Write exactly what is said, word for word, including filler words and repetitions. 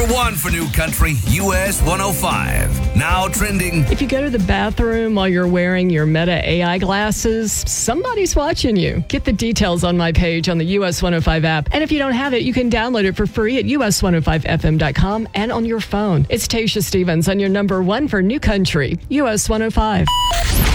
one for New Country, U S one oh five. Now trending. If you go to the bathroom while you're wearing your Meta A I glasses, somebody's watching you. Get the details on my page on the U S one oh five app. And if you don't have it, you can download it for free at U S one oh five F M dot com and on your phone. It's Tasha Stevens on your number one for New Country, U S one oh five.